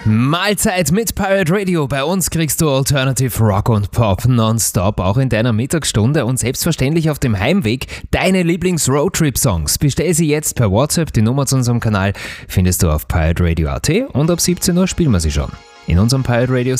Mahlzeit mit Pirate Radio. Bei uns kriegst du Alternative Rock und Pop nonstop, auch in deiner Mittagsstunde und selbstverständlich auf dem Heimweg deine Lieblings-Roadtrip-Songs. Bestell sie jetzt per WhatsApp. Die Nummer zu unserem Kanal findest du auf pirateradio.at und ab 17 Uhr spielen wir sie schon. In unserem Pirate Radio